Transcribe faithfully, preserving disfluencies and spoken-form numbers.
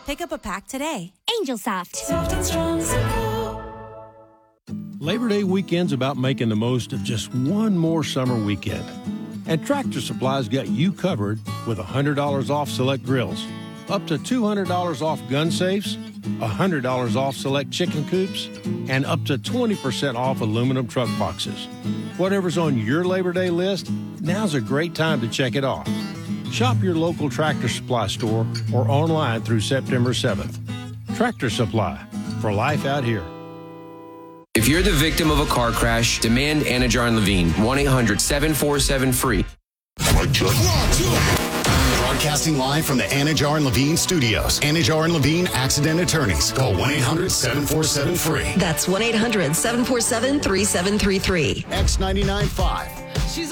Pick up a pack today. Angel Soft. Soft and strong Simcoe. Labor Day weekend's about making the most of just one more summer weekend. And Tractor Supply's got you covered with one hundred dollars off select grills, up to two hundred dollars off gun safes, one hundred dollars off select chicken coops, and up to twenty percent off aluminum truck boxes. Whatever's on your Labor Day list, now's a great time to check it off. Shop your local Tractor Supply store or online through September seventh. Tractor Supply, for life out here. If you're the victim of a car crash, demand Anajar and Levine. one eight hundred seven four seven free. Broadcasting live from the Anajar and Levine studios. Anajar and Levine Accident Attorneys. Call one eight hundred seven four seven free. That's one eight hundred seven four seven three seven three three. X ninety-nine point five. She's